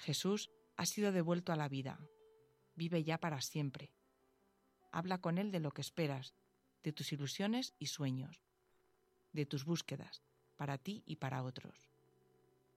Jesús ha sido devuelto a la vida. Vive ya para siempre. Habla con Él de lo que esperas, de tus ilusiones y sueños, de tus búsquedas, para ti y para otros.